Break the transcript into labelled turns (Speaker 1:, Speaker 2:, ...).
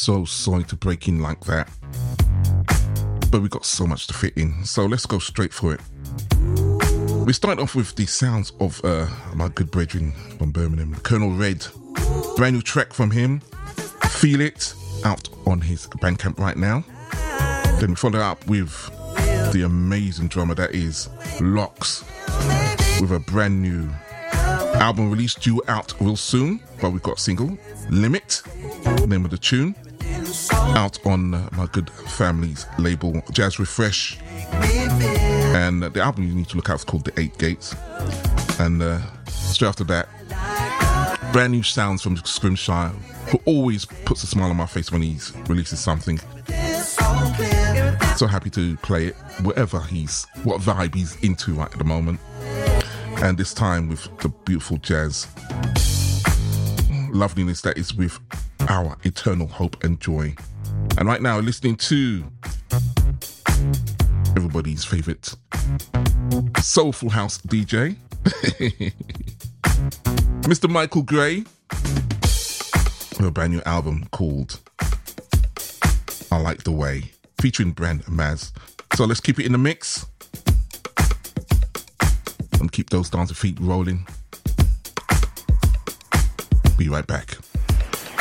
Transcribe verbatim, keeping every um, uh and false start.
Speaker 1: so sorry to break in like that, but we got so much to fit in, so let's go straight for it. We start off with the sounds of uh, my good brethren from Birmingham, Colonel Red. Brand new track from him, Feel It, out on his Bandcamp right now. Then we follow up with the amazing drummer that is Lox, with a brand new album release due out real soon, but we've got a single, Limit, name of the tune, out on uh, my good family's label, Jazz Refresh. And uh, the album you need to look out is called The Eight Gates. And uh, straight after that, brand new sounds from Scrimshire, who always puts a smile on my face when he releases something. So happy to play it, whatever he's, what vibe he's into right at the moment. And this time with the beautiful jazz loveliness that is with our eternal hope and joy. And right now, listening to everybody's favourite soulful house D J, Mister Michael Gray, with a brand new album called I Like the Way, featuring Brand Maz. So let's keep it in the mix and keep those dancing feet rolling. Be right back.